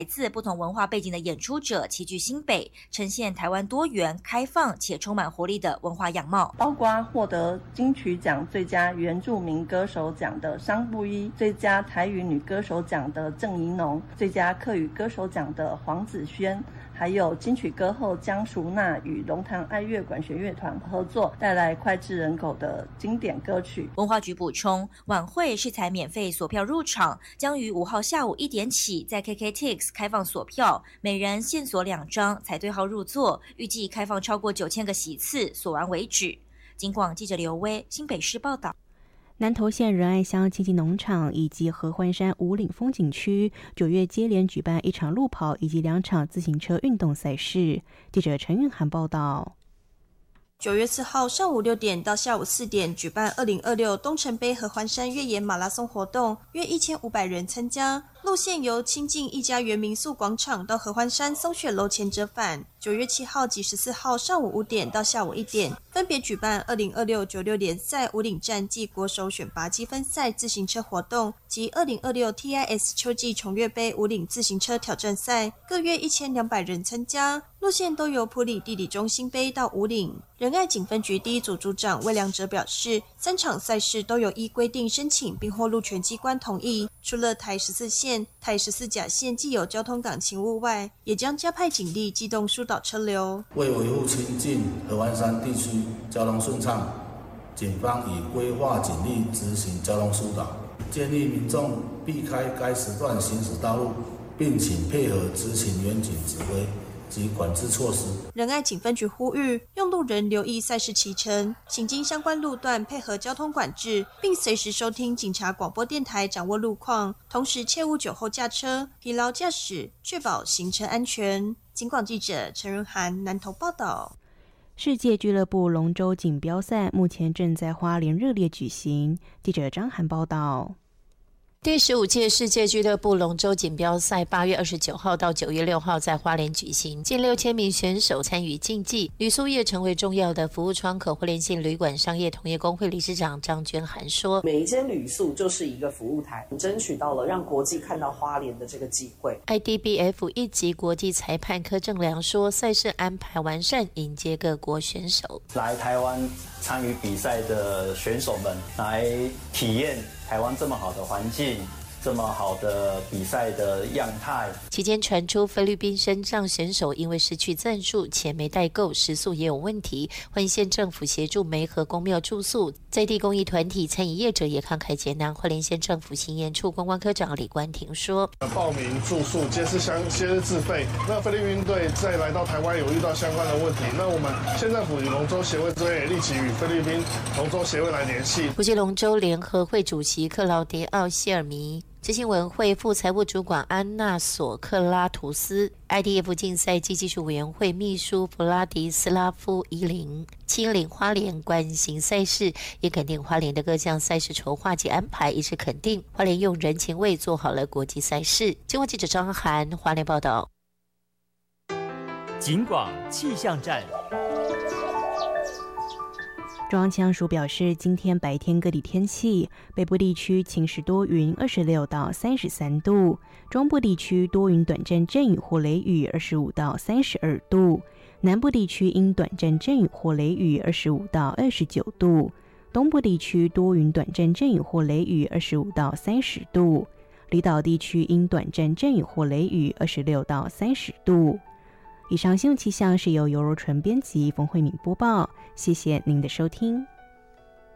自不同文化背景的演出者齐聚新北，呈现台湾多元、开放且充满活力的文化样貌。 包括获得金曲奖最佳原住民歌手奖的商布依，最佳台语女歌手奖的郑怡农，最佳客语歌手奖的黄子轩，还有金曲歌后江淑娜与龙潭爱乐管弦乐团合作，带来脍炙人口的经典歌曲。 文化局补充，晚会是采免费锁票入场，将于5号下午1点起在 KKTIX 开放锁票，每人限锁2张，才对号入座，预计开放超过9000个席次，锁完为止。警广记者刘威新北市报道。 南投县仁爱乡亲近农场以及合欢山五岭风景区9月接连举办1场路跑以及2场自行车运动赛事。记者陈韵涵报道。 9月4号上午6点到下午4点举办2026东城杯合欢山越野马拉松活动，约1500人参加。路线由清境一家园民宿广场到合欢山松雪楼前折返。9月7号及14号上午5点到下午1点，分别举办202696联赛五岭战暨国手选拔积分赛自行车活动及2026 TIS 秋季重越杯五岭自行车挑战赛，各约1200人参加。路线都由埔里地理中心杯到五岭。仁爱警分局第1组组长魏良哲表示，3场赛事都有依规定申请并获路权机关同意，除了台14线、台14甲线既有交通港勤务外，也将加派警力机动疏导车流。 为维护亲近合欢山地区交通顺畅，警方已规划警力执行交通疏导，建议民众避开该时段行驶道路，并请配合执行远警指挥及管制措施。 仁爱警分局呼吁用路人留意赛事期程，行经相关路段配合交通管制，并随时收听警察广播电台掌握路况，同时切勿酒后驾车、疲劳驾驶，确保行程安全。警广记者陈润涵南投报道。 世界俱乐部龙舟锦标赛目前正在花莲热烈举行。记者张涵报道。 第15届世界俱乐部龙舟锦标赛8月29号到9月6号在花莲举行，近6000名选手参与竞技。旅宿业成为重要的服务窗口。花莲县旅馆商业同业工会理事长张娟涵说， 每一间旅宿就是一个服务台，争取到了让国际看到花莲的这个机会。 IDBF 一级国际裁判柯正良说，赛事安排完善，迎接各国选手来台湾参与比赛的选手们来体验台湾这么好的环境，这么好的比赛的样态。 期间传出菲律宾身障选手因为失去赞助，钱没带够，食宿也有问题，花莲县政府协助媒合公庙住宿，在地公益团体、餐饮业者也慷慨解囊。花莲县政府行研处观光科长李冠廷说， 报名住宿皆是自费。那菲律宾队在来到台湾有遇到相关的问题，那我们县政府与龙舟协会这边也立即与菲律宾龙舟协会来联系。 国际龙舟联合会主席克劳迪奥·谢尔米，执行委员会副财务主管安娜索克拉图斯， IDF 竞赛及技术委员会秘书弗拉迪斯拉夫伊林亲临花莲关心赛事，也肯定花莲的各项赛事筹划及安排，一致肯定花莲用人情味做好了国际赛事。经过记者张涵花莲报道。 警广气象站。 中央气象署表示，今天白天各地天气，北部地区晴时多云，26到33度；中部地区多云短暂阵雨或雷雨，25到32度；南部地区因短暂阵雨或雷雨，25到29度；东部地区多云短暂阵雨或雷雨，25到30度；离岛地区因短暂阵雨或雷雨，26到30度。以上新闻气象是由尤柔纯编辑，冯慧敏播报，谢谢您的收听。